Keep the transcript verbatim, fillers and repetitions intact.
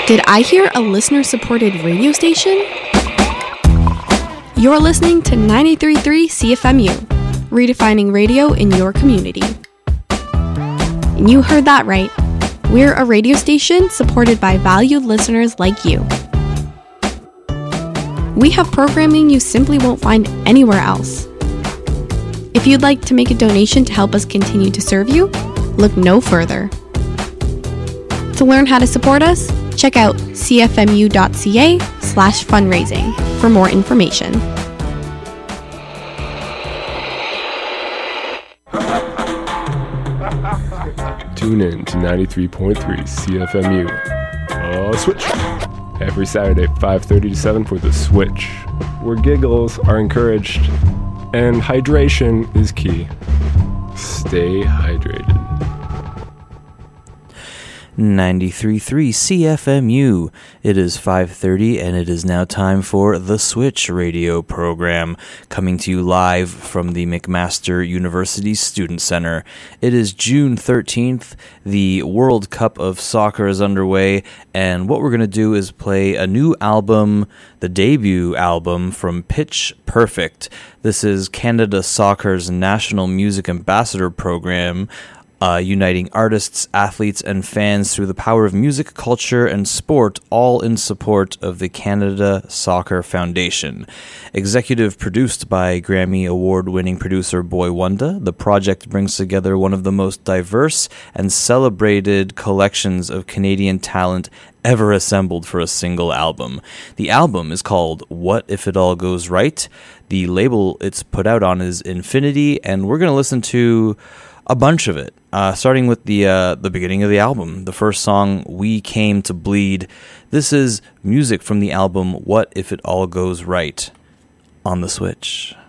Did I hear a listener-supported radio station? You're listening to ninety-three point three C F M U, redefining radio in your community. And you heard that right. We're a radio station supported by valued listeners like you. We have programming you simply won't find anywhere else. If you'd like to make a donation to help us continue to serve you, look no further. To learn how to support us, check out cfmu.ca slash fundraising for more information. Tune in to ninety-three point three C F M U. Uh, switch! Every Saturday, five thirty to seven for The Switch, where giggles are encouraged and hydration is key. Stay hydrated. ninety-three point three C F M U. It is five thirty and it is now time for The Switch radio program, coming to you live from the McMaster University Student Center. It is June thirteenth, the World Cup of Soccer is underway, and what we're going to do is play a new album, the debut album from Pitch Perfect. This is Canada Soccer's National Music Ambassador program, Uh, uniting artists, athletes, and fans through the power of music, culture, and sport, all in support of the Canada Soccer Foundation. Executive produced by Grammy Award-winning producer Boy Wonder, the project brings together one of the most diverse and celebrated collections of Canadian talent ever assembled for a single album. The album is called What If It All Goes Right? The label it's put out on is Infinity, and we're going to listen to a bunch of it, uh, starting with the uh, the beginning of the album. The first song, We Came to Bleed. This is music from the album What If It All Goes Right on The Switch.